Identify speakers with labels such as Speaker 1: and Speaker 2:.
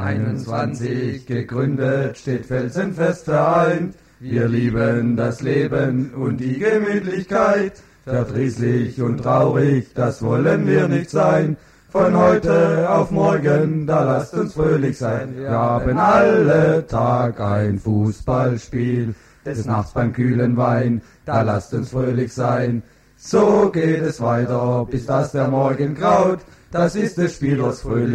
Speaker 1: 21 gegründet, steht felsenfest vereint. Wir lieben das Leben und die Gemütlichkeit. Verdrießlich und traurig, das wollen wir nicht sein. Von heute auf morgen, da lasst uns fröhlich sein. Wir haben alle Tag ein Fußballspiel, des Nachts beim kühlen Wein, da lasst uns fröhlich sein. So geht es weiter, bis dass der Morgen graut, das ist des Spielers fröhlich.